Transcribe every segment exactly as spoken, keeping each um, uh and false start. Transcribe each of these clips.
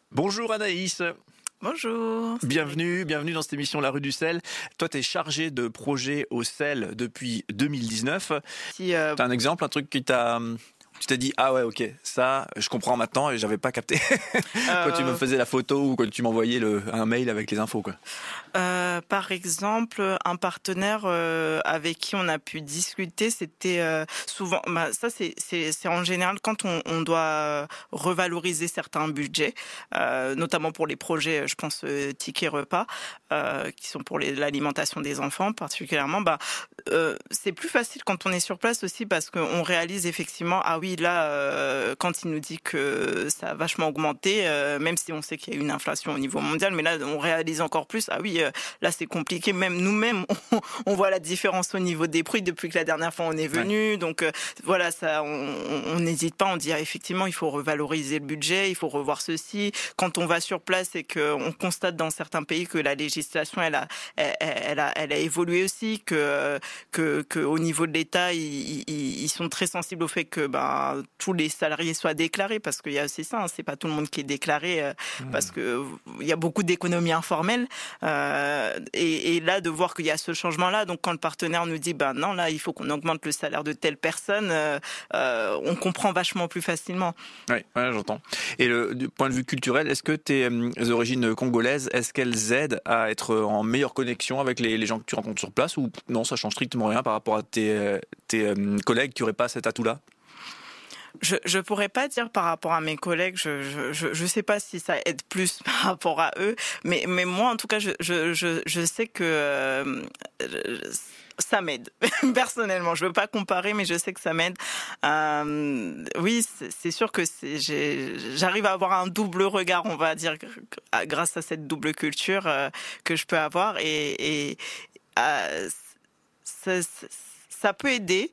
Bonjour Anaïs, Bonjour. bienvenue, bienvenue dans cette émission La Rue du Sel. Toi, tu es chargée de projet au Sel depuis deux mille dix-neuf. Si, euh, Tu as un exemple, un truc qui t'a... Tu t'es dit, ah ouais, ok, ça, je comprends maintenant et j'avais pas capté quand tu me euh, faisais la photo ou quand tu m'envoyais le, un mail avec les infos, quoi. euh, par exemple, un partenaire euh, avec qui on a pu discuter, c'était euh, souvent, bah, ça c'est, c'est, c'est en général quand on, on doit revaloriser certains budgets, euh, notamment pour les projets, je pense, euh, tickets repas, euh, qui sont pour les, l'alimentation des enfants particulièrement, bah, euh, c'est plus facile quand on est sur place aussi parce qu'on réalise effectivement, ah oui, là, euh, quand il nous dit que ça a vachement augmenté, euh, même si on sait qu'il y a une inflation au niveau mondial, mais là, on réalise encore plus, ah oui, euh, là, c'est compliqué. Même nous-mêmes, on, on voit la différence au niveau des prix depuis que la dernière fois on est venu. Ouais. Donc, euh, voilà, ça, on n'hésite pas, on dit, ah, effectivement, il faut revaloriser le budget, il faut revoir ceci. Quand on va sur place et qu'on constate dans certains pays que la législation, elle a, elle, elle a, elle a évolué aussi, que, que, que au niveau de l'État, ils, ils, ils sont très sensibles au fait que, ben, tous les salariés soient déclarés, parce qu'il y a aussi ça, hein, c'est pas tout le monde qui est déclaré, euh, mmh. parce que euh, il y a beaucoup d'économies informelles, euh, et, et là de voir qu'il y a ce changement-là, donc quand le partenaire nous dit, ben non, là il faut qu'on augmente le salaire de telle personne, euh, euh, on comprend vachement plus facilement. Oui, ouais, j'entends. Et le, du point de vue culturel, est-ce que tes euh, origines congolaises, est-ce qu'elles aident à être en meilleure connexion avec les, les gens que tu rencontres sur place, ou non, ça change strictement rien par rapport à tes, tes euh, collègues qui n'auraient pas cet atout-là? Je je pourrais pas dire par rapport à mes collègues, je je je sais pas si ça aide plus par rapport à eux, mais mais moi en tout cas je je je, je sais que euh, ça m'aide personnellement. Je veux pas comparer, mais je sais que ça m'aide. Euh, oui, c'est, c'est sûr que c'est, j'ai, j'arrive à avoir un double regard, on va dire, grâce à cette double culture euh, que je peux avoir, et et euh, ça, ça peut aider.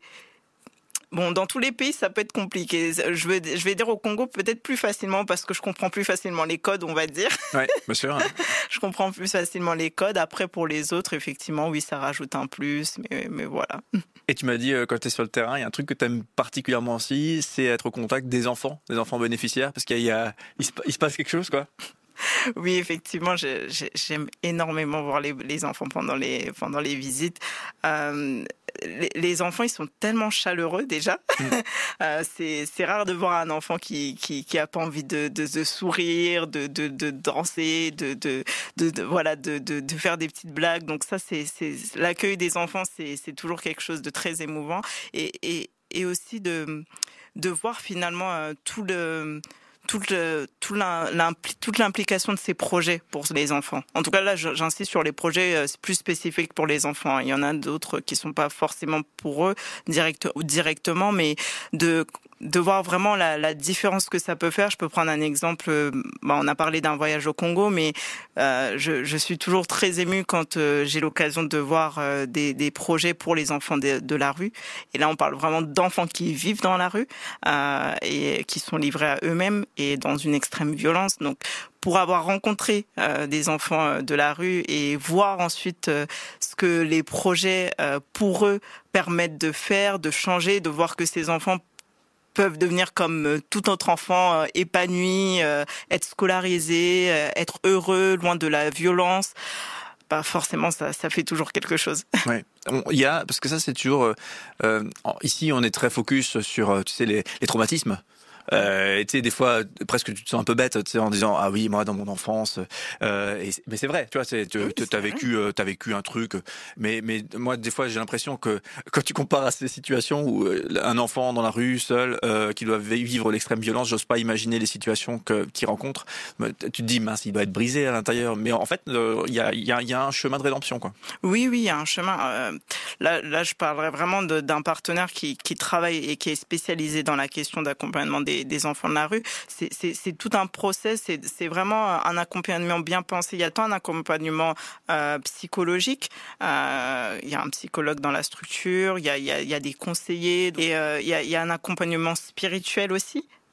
Bon, dans tous les pays, ça peut être compliqué. Je vais, je vais dire au Congo peut-être plus facilement parce que je comprends plus facilement les codes, on va dire. Oui, bien sûr. Je comprends plus facilement les codes. Après, pour les autres, effectivement, oui, ça rajoute un plus, mais, mais voilà. Et tu m'as dit, quand tu es sur le terrain, il y a un truc que tu aimes particulièrement aussi, c'est être au contact des enfants, des enfants bénéficiaires, parce qu'il y a, il se, il se passe quelque chose, quoi. Oui, effectivement, je, je, j'aime énormément voir les, les enfants pendant les, pendant les visites. Euh, les, les enfants, ils sont tellement chaleureux déjà. Mmh. euh, c'est, c'est rare de voir un enfant qui, qui, qui a pas envie de, de, de sourire, de, de, de danser, de, de, de, de voilà, de, de, de faire des petites blagues. Donc ça, c'est, c'est l'accueil des enfants, c'est, c'est toujours quelque chose de très émouvant, et, et, et aussi de, de voir finalement euh, tout le Toute, le, tout l'impli, toute l'implication de ces projets pour les enfants. En tout cas, là, j'insiste sur les projets plus spécifiques pour les enfants. Il y en a d'autres qui ne sont pas forcément pour eux direct, directement, mais de, de voir vraiment la, la différence que ça peut faire. Je peux prendre un exemple. Bah, on a parlé d'un voyage au Congo, mais euh, je, je suis toujours très émue quand euh, j'ai l'occasion de voir euh, des, des projets pour les enfants de, de la rue. Et là, on parle vraiment d'enfants qui vivent dans la rue euh, et qui sont livrés à eux-mêmes et dans une extrême violence. Donc, pour avoir rencontré euh, des enfants de la rue et voir ensuite euh, ce que les projets euh, pour eux permettent de faire, de changer, de voir que ces enfants peuvent devenir comme tout autre enfant, euh, épanoui, euh, être scolarisé, euh, être heureux, loin de la violence. Bah forcément, ça, ça fait toujours quelque chose. Ouais. Il y a, parce que ça, c'est toujours. Euh, ici, on est très focus sur, tu sais, les, les traumatismes. Euh, tu sais, des fois, presque tu te sens un peu bête, tu sais, en disant ah oui, moi dans mon enfance. Euh, et, mais c'est vrai, tu vois, c'est, tu oui, as vécu, euh, t'as vécu un truc. Mais mais moi, des fois, j'ai l'impression que quand tu compares à ces situations où euh, un enfant dans la rue seul, euh, qui doit vivre l'extrême violence, j'ose pas imaginer les situations que qu'il rencontre. Tu te dis mince, il doit être brisé à l'intérieur. Mais en fait, il euh, y a il y a il y a un chemin de rédemption, quoi. Oui, oui, il y a un chemin. Euh, là, là, je parlerais vraiment de, d'un partenaire qui qui travaille et qui est spécialisé dans la question d'accompagnement des des enfants de la rue. C'est, c'est, c'est tout un process, c'est, c'est vraiment un accompagnement bien pensé. Il y a tant un accompagnement euh, psychologique, euh, il y a un psychologue dans la structure, il y a, il y a, il y a des conseillers, et euh, il y a, il y a un accompagnement spirituel aussi.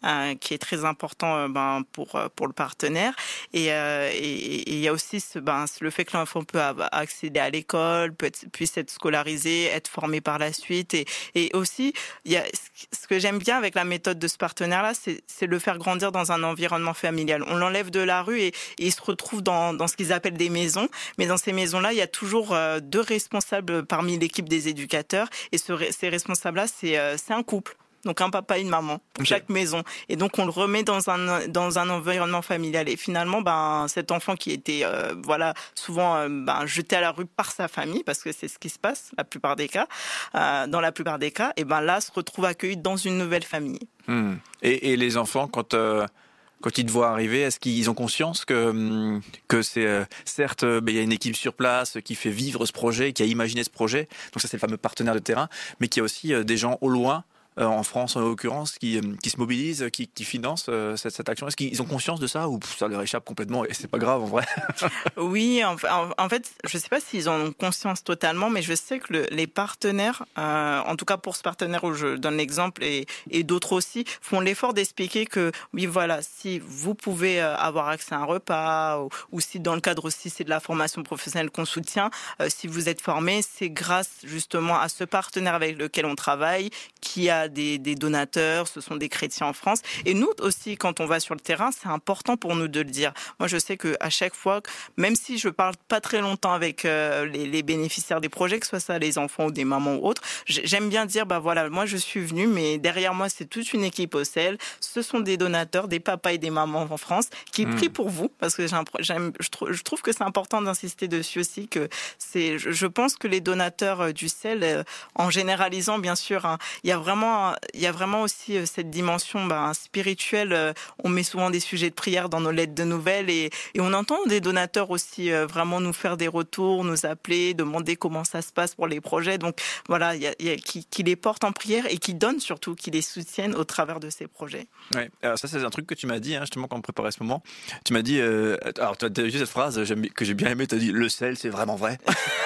euh, qui est très important euh, ben, pour, pour le partenaire. Et euh, il y a aussi ce, ben, le fait que l'enfant peut accéder à l'école, peut être, puisse être scolarisé, être formé par la suite. Et, et aussi, il y a, ce que j'aime bien avec la méthode de ce partenaire-là, c'est, c'est le faire grandir dans un environnement familial. On l'enlève de la rue et, et il se retrouve dans, dans ce qu'ils appellent des maisons. Mais dans ces maisons-là, il y a toujours euh, deux responsables parmi l'équipe des éducateurs. Et ce, ces responsables-là, c'est, euh, c'est un couple. Donc un papa et une maman pour okay. chaque maison. Et donc on le remet dans un dans un environnement familial. Et finalement, ben cet enfant qui était euh, voilà souvent euh, ben jeté à la rue par sa famille, parce que c'est ce qui se passe la plupart des cas, euh, dans la plupart des cas, et ben là se retrouve accueilli dans une nouvelle famille. Mmh. Et, et les enfants quand euh... Quand ils te voient arriver, est-ce qu'ils ont conscience que que c'est euh, certes, il euh, y a une équipe sur place qui fait vivre ce projet, qui a imaginé ce projet, donc ça c'est le fameux partenaire de terrain, mais qu'il y a aussi euh, des gens au loin, euh, en France en l'occurrence, qui qui se mobilisent, qui qui financent euh, cette cette action. Est-ce qu'ils ont conscience de ça ou pff, ça leur échappe complètement et c'est pas grave en vrai? Oui, en, en, en fait, je sais pas s'ils en ont conscience totalement, mais je sais que le, les partenaires, euh, en tout cas pour ce partenaire où je donne l'exemple et, et d'autres aussi, font l'effort d'expliquer que oui, voilà, si vous pouvez avoir accès à un repas ou, ou si dans le cadre aussi c'est de la formation professionnelle qu'on soutient, euh, si vous êtes formé, c'est grâce justement à ce partenaire avec lequel on travaille, qui a des, des donateurs, ce sont des chrétiens en France. Et nous aussi, quand on va sur le terrain, c'est important pour nous de le dire. Moi, je sais qu'à chaque fois, même si je parle pas très longtemps avec euh, les, les bénéficiaires des projets, que ce soit ça les enfants ou des mamans ou autres, j'aime bien dire, bah voilà, moi je suis venue, mais derrière moi c'est toute une équipe au C E L. Ce sont des donateurs, des papas et des mamans en France qui mmh. prient pour vous, parce que j'aime, j'aime, je, trouve, je trouve que c'est important d'insister dessus aussi. Que c'est, je, je pense que les donateurs du C E L, euh, en généralisant bien sûr, hein, il y a vraiment il y a vraiment aussi euh, cette dimension ben, spirituelle. Euh, on met souvent des sujets de prière dans nos lettres de nouvelles et, et on entend des donateurs aussi euh, vraiment nous faire des retours, nous appeler, demander comment ça se passe pour les projets. Donc voilà, il y a, il y a qui, qui les portent en prière et qui donnent surtout, qui les soutiennent au travers de ces projets. Ouais. Alors ça c'est un truc que tu m'as dit hein, justement quand on préparait ce moment. Tu m'as dit, euh, alors tu as dit cette phrase j'aime, que j'ai bien aimée, tu as dit le C E L c'est vraiment vrai.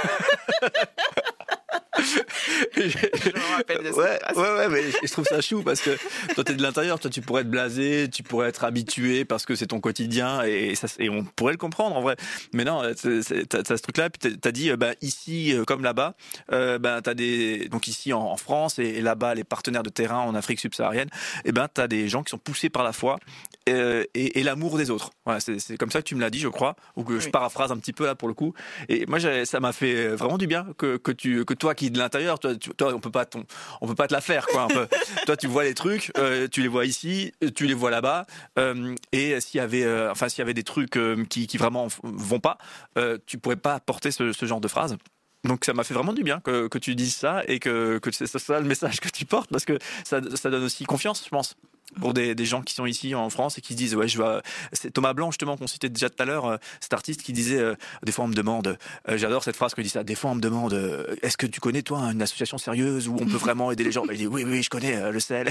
je me rappelle de ça. Ouais, ouais, ouais, mais je trouve ça chou parce que toi t'es de l'intérieur, toi tu pourrais être blasé, tu pourrais être habitué parce que c'est ton quotidien et, ça, et on pourrait le comprendre en vrai. Mais non, c'est, c'est, t'as, t'as ce truc-là, puis t'as dit, bah ici comme là-bas, euh, bah t'as des, donc ici en, en France et, et là-bas les partenaires de terrain en Afrique subsaharienne, et ben t'as des gens qui sont poussés par la foi euh, et, et l'amour des autres. Voilà, c'est, c'est comme ça que tu me l'as dit, je crois, ou que oui. je paraphrase un petit peu là pour le coup. Et moi, ça m'a fait vraiment du bien que que tu, que toi qui de l'intérieur, toi, tu, toi on peut pas, ton, on peut pas te la faire, quoi. Un peu. Toi, tu vois les trucs, euh, tu les vois ici, tu les vois là-bas, euh, et s'il y avait, euh, enfin, s'il y avait des trucs euh, qui, qui vraiment vont pas, euh, tu pourrais pas porter ce, ce genre de phrase. Donc ça m'a fait vraiment du bien que, que tu dises ça et que, que c'est ça le message que tu portes parce que ça, ça donne aussi confiance, je pense. Pour des, des gens qui sont ici en France et qui se disent ouais je vais c'est Thomas Blanc justement qu'on citait déjà tout à l'heure, euh, cet artiste qui disait euh, des fois on me demande euh, j'adore cette phrase que dit ça, des fois on me demande euh, est-ce que tu connais toi une association sérieuse où on peut vraiment aider les gens. Il dit oui oui je connais euh, le C E L.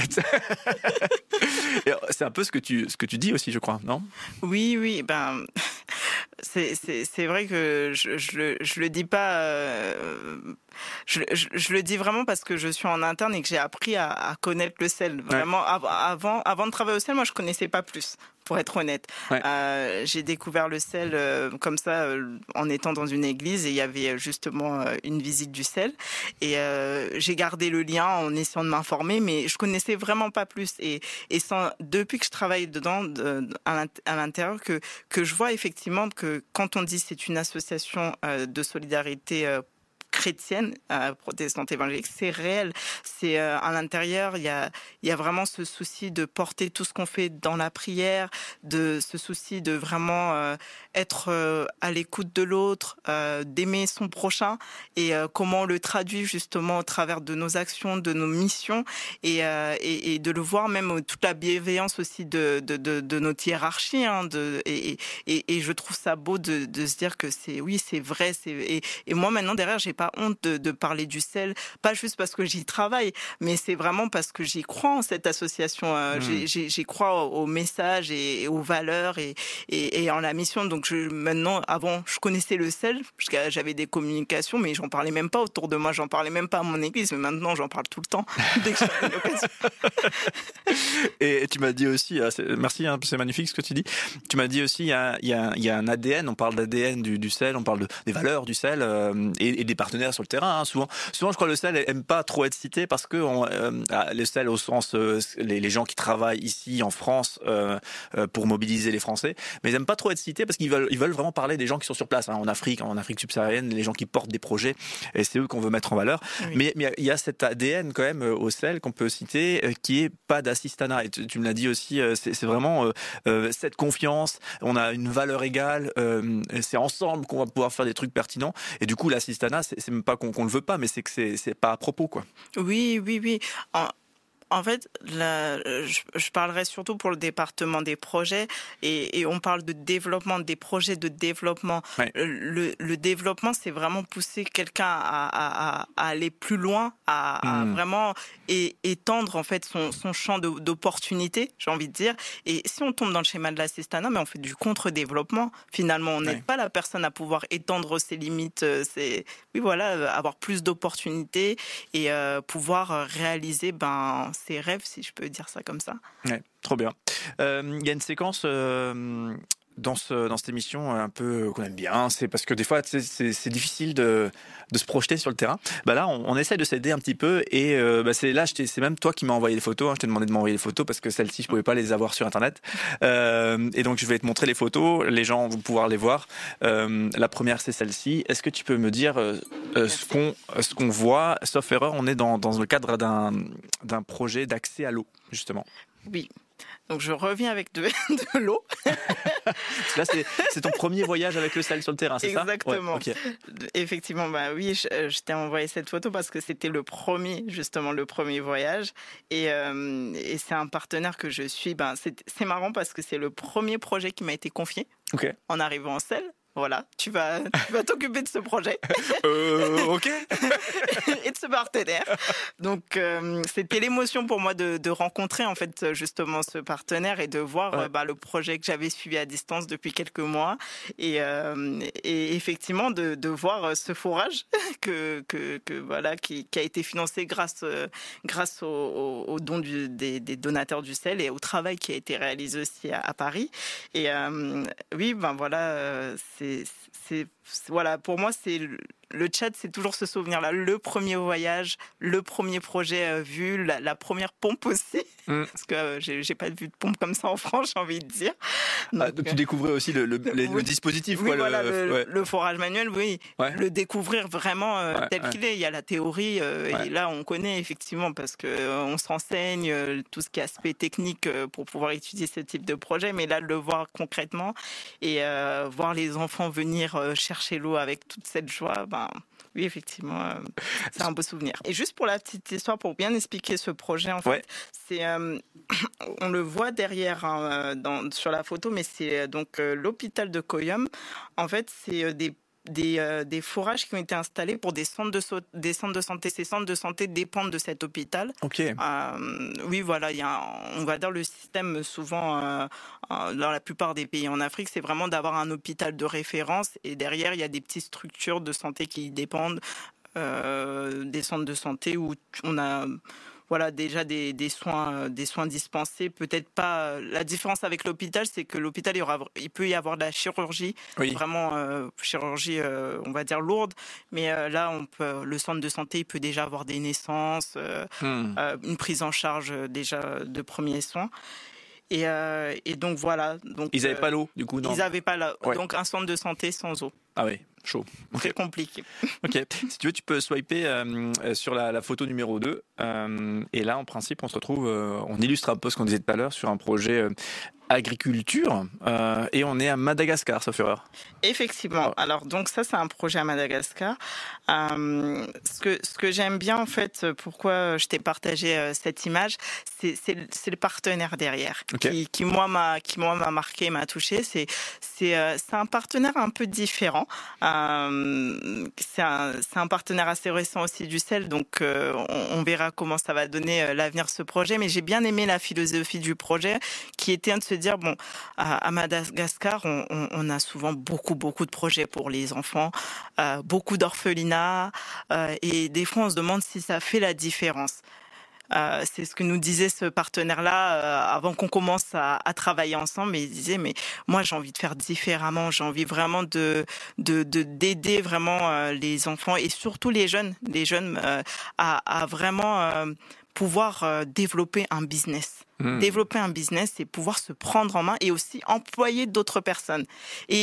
Et c'est un peu ce que tu ce que tu dis aussi je crois, non? Oui oui ben c'est c'est c'est vrai que je je le je le dis pas euh, je, je je le dis vraiment parce que je suis en interne et que j'ai appris à, à connaître le C E L vraiment. Ouais. avant Avant de travailler au C E L, moi, je connaissais pas plus, pour être honnête. Ouais. Euh, j'ai découvert le C E L euh, comme ça, euh, en étant dans une église, et il y avait justement euh, une visite du C E L. Et euh, j'ai gardé le lien en essayant de m'informer, mais je connaissais vraiment pas plus. Et, et sans, depuis que je travaille dedans, de, à l'intérieur, que, que je vois effectivement que quand on dit c'est une association euh, de solidarité euh, chrétienne, euh, protestante évangélique, c'est réel. C'est euh, à l'intérieur, il y a, il y a vraiment ce souci de porter tout ce qu'on fait dans la prière, de ce souci de vraiment euh, être euh, à l'écoute de l'autre, euh, d'aimer son prochain, et euh, comment on le traduit justement au travers de nos actions, de nos missions, et, euh, et, et de le voir même toute la bienveillance aussi de, de, de, de notre hiérarchie. Hein, de, et, et, et je trouve ça beau de, de se dire que c'est oui, c'est vrai. C'est, et, et moi maintenant derrière, j'ai pas honte de, de parler du sel, pas juste parce que j'y travaille, mais c'est vraiment parce que j'y crois en cette association. Euh, mmh. j'y, j'y crois au, au message et, et aux valeurs et, et, et en la mission. Donc je, maintenant, avant, je connaissais le sel, j'avais des communications, mais j'en parlais même pas autour de moi, j'en parlais même pas à mon église, mais maintenant j'en parle tout le temps dès que j'ai l'occasion. Et tu m'as dit aussi, c'est, merci, hein, c'est magnifique ce que tu dis. Tu m'as dit aussi, il y a, il y a, il y a un A D N, on parle d'A D N du, du sel, on parle de, des valeurs du sel euh, et, et des partenaires sur le terrain. Hein, souvent, souvent, je crois que le sel aime pas trop être cité parce que on, euh, le sel au sens euh, les, les gens qui travaillent ici en France euh, euh, pour mobiliser les Français, mais ils aiment pas trop être cités parce qu'ils veulent, ils veulent vraiment parler des gens qui sont sur place. Hein, en Afrique, en Afrique subsaharienne, les gens qui portent des projets et c'est eux qu'on veut mettre en valeur. Oui. Mais, mais il y a cet A D N quand même au sel qu'on peut citer euh, qui est pas d'assistanat. Et tu, tu me l'as dit aussi, euh, c'est, c'est vraiment euh, euh, cette confiance. On a une valeur égale. Euh, c'est ensemble qu'on va pouvoir faire des trucs pertinents. Et du coup, l'assistanat, c'est, c'est même pas qu'on, qu'on le veut pas, mais c'est que c'est, c'est pas à propos, quoi. Oui, oui, oui. En... En fait, là, je, je parlerai surtout pour le département des projets et, et on parle de développement, des projets de développement. Ouais. Le, le développement, c'est vraiment pousser quelqu'un à, à, à aller plus loin, à, mmh. à vraiment é, étendre en fait son, son champ de, d'opportunités, j'ai envie de dire. Et si on tombe dans le schéma de l'assistanat, mais on fait du contre-développement. Finalement, on n'aide ouais. pas la personne à pouvoir étendre ses limites, ses, oui voilà, avoir plus d'opportunités et euh, pouvoir réaliser ben ses rêves, si je peux dire ça comme ça. Ouais, trop bien. Il euh, y a une séquence euh, dans, ce, dans cette émission un peu qu'on aime bien, c'est parce que des fois c'est, c'est, c'est difficile de, de se projeter sur le terrain. Bah là, on, on essaie de s'aider un petit peu et euh, bah c'est là, je t'ai, c'est même toi qui m'as envoyé les photos. Hein, je t'ai demandé de m'envoyer les photos parce que celles-ci, je pouvais pas les avoir sur Internet. Euh, et donc, je vais te montrer les photos. Les gens vont pouvoir les voir. Euh, la première, c'est celle-ci. Est-ce que tu peux me dire euh, euh, ce qu'on, ce qu'on voit? Sauf erreur, on est dans, dans le cadre d'un, d'un projet d'accès à l'eau, justement. Oui. Donc je reviens avec de, de l'eau. Là, c'est, c'est ton premier voyage avec le sel sur le terrain, c'est Exactement. ça? Exactement. Ouais, okay. Effectivement, bah oui, je, je t'ai envoyé cette photo parce que c'était le premier, justement, le premier voyage. Et, euh, et c'est un partenaire que je suis. Ben, c'est, c'est marrant parce que c'est le premier projet qui m'a été confié okay. en arrivant en sel. Voilà, tu vas, tu vas t'occuper de ce projet. Euh, ok. Et de ce partenaire. Donc, euh, c'était l'émotion pour moi de, de rencontrer, en fait, justement, ce partenaire et de voir ouais. euh, bah, le projet que j'avais suivi à distance depuis quelques mois. Et, euh, et effectivement, de, de voir ce forage que, que, que, voilà, qui, qui a été financé grâce, euh, grâce au, au, au don du, des, des donateurs du sel et au travail qui a été réalisé aussi à, à Paris. Et euh, oui, ben voilà, euh, c'est C'est, c'est, c'est, voilà, pour moi, c'est le, le Tchad, c'est toujours ce souvenir-là. Le premier voyage, le premier projet euh, vu, la, la première pompe aussi. Mm. Parce que euh, j'ai, j'ai pas vu de pompe comme ça en France, j'ai envie de dire. Donc, ah, donc tu découvrais aussi le, le, le, le dispositif. Oui, quoi, voilà, le, le, ouais. le forage manuel, oui. Ouais. Le découvrir vraiment euh, ouais, tel ouais. qu'il est. Il y a la théorie, euh, ouais. et là, on connaît effectivement parce qu'on euh, s'enseigne euh, tout ce qui est aspect technique euh, pour pouvoir étudier ce type de projet. Mais là, de le voir concrètement et euh, voir les enfants venir euh, chercher l'eau avec toute cette joie, ben, oui, effectivement, euh, c'est un beau souvenir. Et juste pour la petite histoire, pour bien expliquer ce projet, en fait, ouais. c'est, euh, on le voit derrière hein, dans, sur la photo, mais c'est donc euh, l'hôpital de Koyom. En fait, c'est euh, des Des, euh, des forages qui ont été installés pour des centres de, so- des centres de santé. Ces centres de santé dépendent de cet hôpital. Ok. Euh, oui, voilà, il y a, on va dire le système souvent euh, euh, dans la plupart des pays en Afrique, c'est vraiment d'avoir un hôpital de référence et derrière il y a des petites structures de santé qui dépendent euh, des centres de santé où on a voilà déjà des, des soins des soins dispensés, peut-être pas. La différence avec l'hôpital, c'est que l'hôpital il, y aura, il peut y avoir de la chirurgie, oui. vraiment euh, chirurgie euh, on va dire lourde, mais euh, là on peut, le centre de santé il peut déjà avoir des naissances, euh, hmm. euh, une prise en charge déjà de premiers soins. Et, euh, et donc voilà. Donc, ils n'avaient euh, pas l'eau, du coup, non? Ils n'avaient pas l'eau. Ouais. Donc un centre de santé sans eau. Ah oui, chaud. Okay. Très compliqué. Ok. Si tu veux, tu peux swiper euh, sur la, la photo numéro deux. Euh, et là, en principe, on se retrouve, euh, on illustre un peu ce qu'on disait tout à l'heure sur un projet euh, agriculture euh, et on est à Madagascar, sauf erreur. Effectivement. Alors donc ça c'est un projet à Madagascar. Euh, ce que ce que j'aime bien en fait, pourquoi je t'ai partagé euh, cette image, c'est c'est c'est le partenaire derrière okay. qui qui moi m'a qui moi m'a marqué, m'a touché. C'est c'est euh, c'est un partenaire un peu différent. Euh, c'est un c'est un partenaire assez récent aussi du sel, donc euh, on, on verra comment ça va donner euh, l'avenir de ce projet. Mais j'ai bien aimé la philosophie du projet, qui était de se dire bon, à, à Madagascar, on, on, on a souvent beaucoup beaucoup de projets pour les enfants, euh, beaucoup d'orphelinats, euh, et des fois on se demande si ça fait la différence. Euh, c'est ce que nous disait ce partenaire-là euh, avant qu'on commence à, à travailler ensemble. Et il disait mais moi j'ai envie de faire différemment, j'ai envie vraiment de de, de d'aider vraiment euh, les enfants et surtout les jeunes, les jeunes euh, à, à vraiment euh, pouvoir euh, développer un business. Mmh. Développer un business, c'est pouvoir se prendre en main et aussi employer d'autres personnes. Et,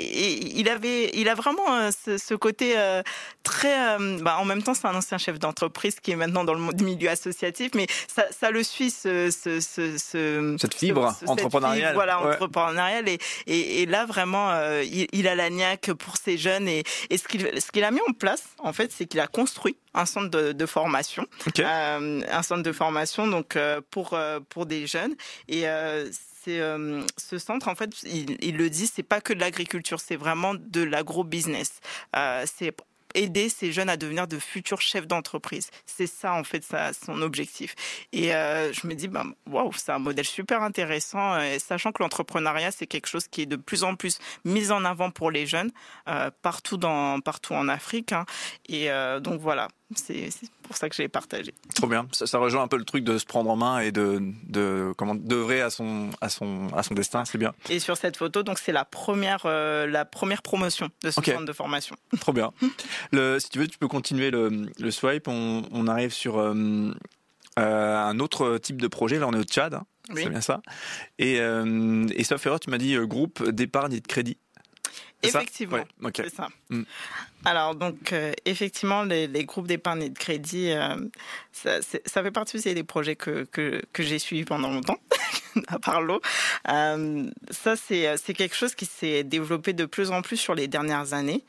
et il avait, il a vraiment euh, ce, ce côté euh, très. Euh, bah, en même temps, c'est un ancien chef d'entreprise qui est maintenant dans le milieu associatif, mais ça, ça le suit ce, ce, ce, ce cette fibre ce, entrepreneuriale. Cette fibre, voilà, ouais. entrepreneuriale. Et, et, et là, vraiment, euh, il, il a la niaque pour ces jeunes. Et, et ce qu'il, ce qu'il a mis en place, en fait, c'est qu'il a construit un centre de, de formation, okay. euh, un centre de formation donc euh, pour euh, pour des jeunes et euh, c'est euh, ce centre en fait il, il le dit, c'est pas que de l'agriculture, c'est vraiment de l'agro-business, euh, c'est aider ces jeunes à devenir de futurs chefs d'entreprise. C'est ça, en fait, ça, son objectif. Et euh, je me dis, bah, waouh, c'est un modèle super intéressant, euh, sachant que l'entrepreneuriat, c'est quelque chose qui est de plus en plus mis en avant pour les jeunes, euh, partout, dans, partout en Afrique. Hein. Et euh, donc, voilà. C'est, c'est pour ça que je l'ai partagé. Trop bien. Ça, ça rejoint un peu le truc de se prendre en main et de, de comment d'œuvrer à son à son à son destin. C'est bien. Et sur cette photo, donc c'est la première euh, la première promotion de ce okay. centre de formation. Trop bien. Le, si tu veux, tu peux continuer le, le swipe. On, on arrive sur euh, euh, un autre type de projet. Là, on est au Tchad. Hein. Oui. C'est bien ça. Et euh, et sauf erreur, tu m'as dit euh, groupe d'épargne et de crédit. C'est Effectivement, ça ouais, okay. c'est ça. Mm. Alors donc euh, effectivement les, les groupes d'épargne et de crédit, euh, ça, ça fait partie aussi des projets que que, que j'ai suivis pendant longtemps, à part l'eau. Euh, ça c'est c'est quelque chose qui s'est développé de plus en plus sur les dernières années.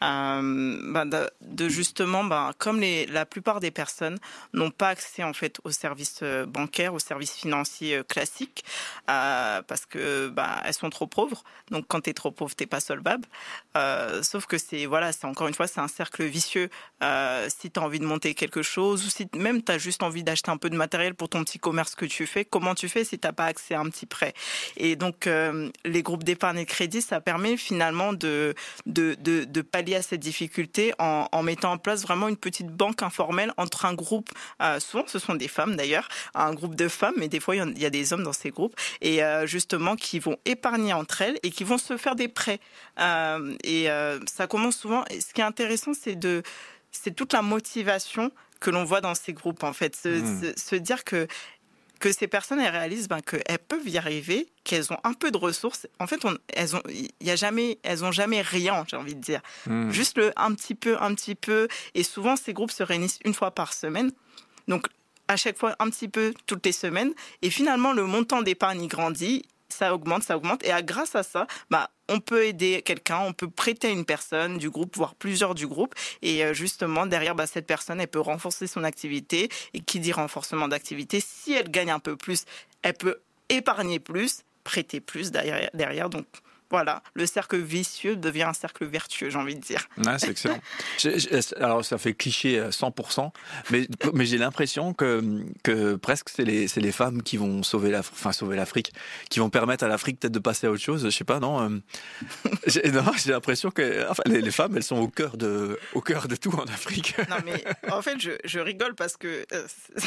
Euh, ben de, de justement, ben comme les, la plupart des personnes n'ont pas accès en fait aux services bancaires, aux services financiers euh, classiques, euh, parce que ben elles sont trop pauvres. Donc quand t'es trop pauvre, t'es pas solvable. Euh, sauf que c'est voilà, c'est encore une fois, c'est un cercle vicieux. Euh, si t'as envie de monter quelque chose, ou si même t'as juste envie d'acheter un peu de matériel pour ton petit commerce que tu fais, comment tu fais si t'as pas accès à un petit prêt? Et donc euh, les groupes d'épargne et de crédit, ça permet finalement de de de, de pallier à cette difficulté en, en mettant en place vraiment une petite banque informelle entre un groupe, euh, souvent ce sont des femmes d'ailleurs, un groupe de femmes, mais des fois il y, y a des hommes dans ces groupes, et euh, justement qui vont épargner entre elles et qui vont se faire des prêts. Euh, et euh, ça commence souvent, et ce qui est intéressant, c'est, de, c'est toute la motivation que l'on voit dans ces groupes, en fait, se, mmh. se, se dire que que ces personnes, elles réalisent ben, qu'elles peuvent y arriver, qu'elles ont un peu de ressources. En fait, on, elles ont, y a jamais, elles ont jamais rien, j'ai envie de dire. Mmh. Juste le un petit peu, un petit peu. Et souvent, ces groupes se réunissent une fois par semaine. Donc, à chaque fois, un petit peu toutes les semaines. Et finalement, le montant d'épargne y grandit. Ça augmente, ça augmente. Et à, grâce à ça, bah, on peut aider quelqu'un, on peut prêter à une personne du groupe, voire plusieurs du groupe. Et justement, derrière, bah, cette personne, elle peut renforcer son activité. Et qui dit renforcement d'activité, si elle gagne un peu plus, elle peut épargner plus, prêter plus derrière. derrière donc, voilà, le cercle vicieux devient un cercle vertueux, j'ai envie de dire. Ouais, c'est excellent. j'ai, j'ai, alors, ça fait cliché à cent pour cent, mais, mais j'ai l'impression que, que presque c'est les, c'est les femmes qui vont sauver, la, enfin, sauver l'Afrique, qui vont permettre à l'Afrique peut-être de passer à autre chose. Je sais pas, non, j'ai, non, j'ai l'impression que enfin, les, les femmes, elles sont au cœur de, au cœur de tout en Afrique. Non, mais en fait, je, je rigole parce que euh,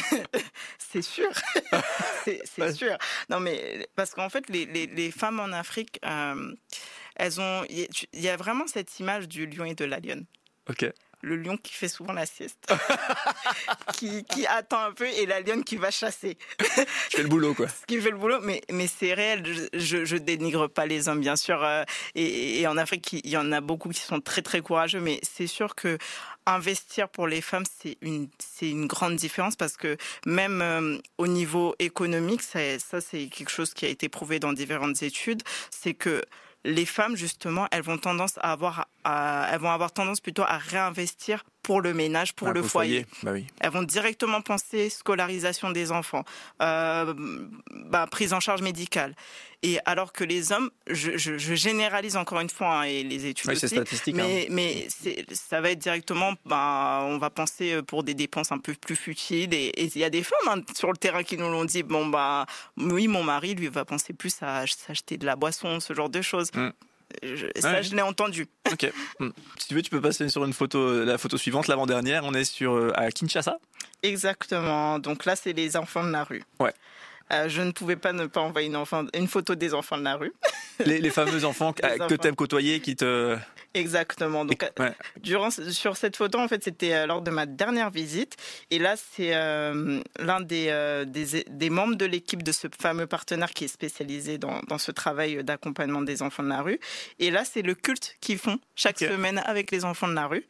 c'est sûr. c'est, c'est ouais. sûr. Non, mais parce qu'en fait, les, les, les femmes en Afrique... Euh, elles ont, il y a vraiment cette image du lion et de la lionne. Ok. Le lion qui fait souvent la sieste, qui, qui attend un peu, et la lionne qui va chasser. Qui fait le boulot, quoi. Qui fait le boulot, mais, mais c'est réel. Je, je dénigre pas les hommes, bien sûr. Euh, et, et en Afrique, il y en a beaucoup qui sont très, très courageux, mais c'est sûr que investir pour les femmes, c'est une, c'est une grande différence parce que même euh, au niveau économique, ça, ça, c'est quelque chose qui a été prouvé dans différentes études, c'est que les femmes, justement, elles vont tendance à avoir, à, elles vont avoir tendance plutôt à réinvestir pour le ménage, pour ah, le pour foyer. foyer. Bah oui. Elles vont directement penser scolarisation des enfants, euh, bah, prise en charge médicale. Et alors que les hommes, je, je, je généralise encore une fois, hein, et les études oui, aussi, c'est statistique, mais, hein. mais c'est, ça va être directement, bah, on va penser pour des dépenses un peu plus futiles. Et il y a des femmes hein, sur le terrain qui nous l'ont dit, bon bah oui, mon mari, lui, va penser plus à s'acheter de la boisson, ce genre de choses. Mm. Je, ça, ouais. je l'ai entendu. Ok. Si tu veux, tu peux passer sur une photo, la photo suivante, l'avant-dernière. On est sur à Kinshasa. Exactement. Donc là, c'est les enfants de la rue. Ouais. Euh, je ne pouvais pas ne pas envoyer une, enfant, une photo des enfants de la rue. Les, les fameux enfants les que enfants. tu aimes côtoyer, qui te... Exactement. Donc, ouais. durant, sur cette photo, en fait, c'était lors de ma dernière visite. Et là, c'est euh, l'un des, euh, des, des membres de l'équipe de ce fameux partenaire qui est spécialisé dans, dans ce travail d'accompagnement des enfants de la rue. Et là, c'est le culte qu'ils font chaque okay. semaine avec les enfants de la rue.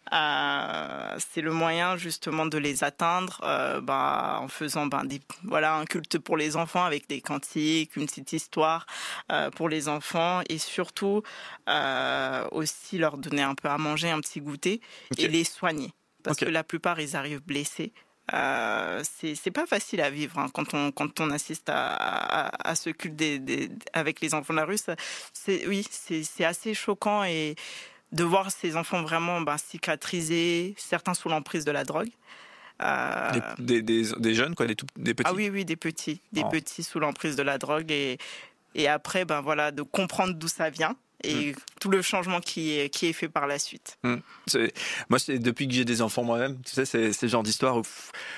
Euh, c'est le moyen, justement, de les atteindre euh, bah, en faisant bah, des, voilà, un culte pour les enfants avec des cantiques, une petite histoire euh, pour les enfants et surtout euh, aussi leur donner un peu à manger, un petit goûter okay. et les soigner parce okay. que la plupart ils arrivent blessés. Euh, c'est, c'est pas facile à vivre hein, quand on quand on assiste à, à, à ce culte des, des, avec les enfants de la rue. Ça, c'est oui, c'est, c'est assez choquant et de voir ces enfants vraiment bah, cicatrisés, certains sous l'emprise de la drogue. Euh... Des, des, des jeunes, quoi, des, tout, des petits. Ah oui, oui, des petits, des oh. petits sous l'emprise de la drogue et et après, ben voilà, de comprendre d'où ça vient. Et mmh. tout le changement qui est, qui est fait par la suite. Mmh. C'est, moi, c'est, depuis que j'ai des enfants moi-même, tu sais, c'est, c'est le genre d'histoire où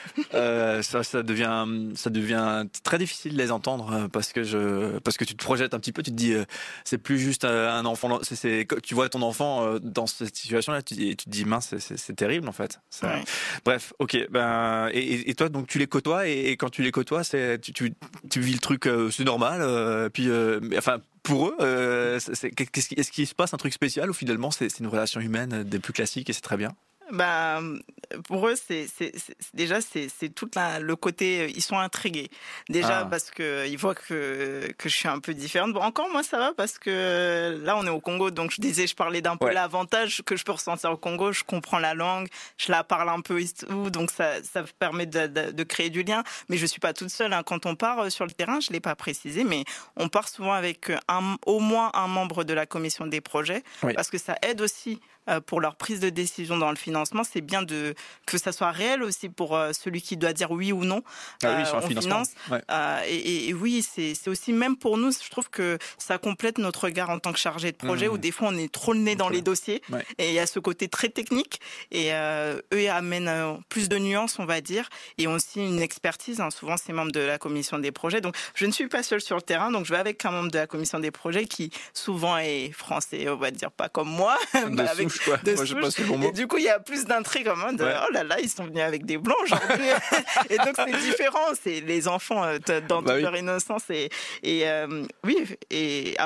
euh, ça, ça, devient, ça devient très difficile de les entendre parce que, je, parce que tu te projettes un petit peu, tu te dis, euh, c'est plus juste un enfant, c'est, c'est, tu vois ton enfant euh, dans cette situation-là, tu, tu te dis, mince, c'est, c'est, c'est terrible en fait. Ça, ouais. Bref, ok. Ben, et, et toi, donc tu les côtoies et, et quand tu les côtoies, c'est, tu, tu, tu vis le truc, euh, c'est normal, euh, puis, euh, enfin, pour eux, euh, c'est, qu'est-ce qui, est-ce qu'il se passe un truc spécial ou finalement c'est, c'est une relation humaine des plus classiques et c'est très bien? Bah, pour eux, c'est, c'est, c'est déjà c'est, c'est tout la, le côté, ils sont intrigués. Déjà ah. parce que ils voient que que je suis un peu différente. Bon, encore moi ça va parce que là on est au Congo, donc je disais, je parlais d'un peu ouais. l'avantage que je peux ressentir au Congo. Je comprends la langue, je la parle un peu et tout, donc ça ça permet de, de, de créer du lien. Mais je suis pas toute seule. Hein. Quand on part sur le terrain, je l'ai pas précisé, mais on part souvent avec un, au moins un membre de la commission des projets, oui. parce que ça aide aussi. Pour leur prise de décision dans le financement, c'est bien de que ça soit réel aussi pour euh, celui qui doit dire oui ou non. Ah oui, euh, sur le on financement. Finance. Ouais. Euh, et, et oui, c'est, c'est aussi même pour nous, je trouve que ça complète notre regard en tant que chargé de projet, mmh. où des fois on est trop le nez dans les dossiers, ouais. et il y a ce côté très technique. Et euh, eux amènent euh, plus de nuances, on va dire, et aussi une expertise. Hein. Souvent, c'est membres de la commission des projets. Donc, je ne suis pas seule sur le terrain, donc je vais avec un membre de la commission des projets qui souvent est français, on va dire, pas comme moi, bah, avec Quoi. De Moi, souche. Bon et du coup, il y a plus d'intrigue en mode ouais. oh là là, ils sont venus avec des blancs aujourd'hui. Et donc, c'est différent. C'est les enfants euh, dans bah toute oui. leur innocence. Et, et euh, oui, et